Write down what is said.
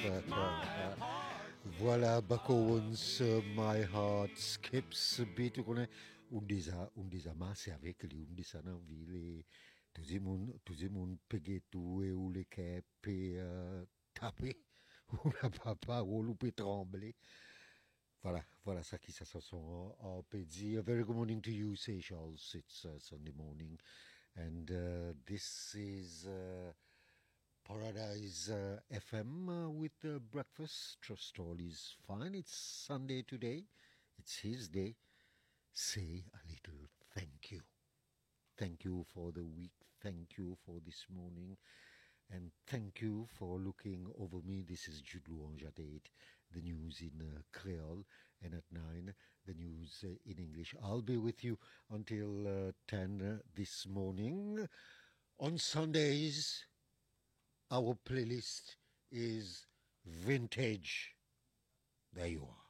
Voilà, Bako Once, My Heart Skips a Beat. Undisa masse avec li undisa nan vile. Tuzi moun pege tou e ou le kepe tape. Ou la papa ou loupe tremble. Voilà ça qui ça sont en pedi. A very good morning to you, Seychelles. It's Sunday morning. And this is Paradise FM with breakfast. Trust all is fine. It's Sunday today. It's his day. Say a little thank you. Thank you for the week. Thank you for this morning. And thank you for looking over me. This is Jude Louange at 8, the news in Creole, and at 9, the news in English. I'll be with you until 10 this morning. On Sundays, our playlist is vintage. There you are.